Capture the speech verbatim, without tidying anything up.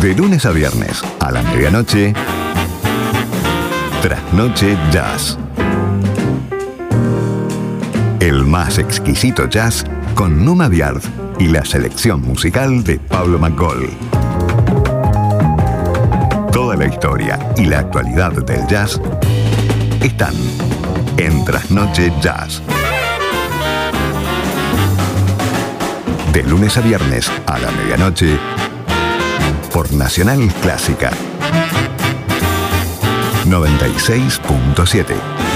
De lunes a viernes, a la medianoche, Trasnoche Jazz. El más exquisito jazz con Numa Biard y la selección musical de Pablo McCall. Toda la historia y la actualidad del jazz están en Trasnoche Jazz. De lunes a viernes a la medianoche por Nacional Clásica noventa y seis punto siete.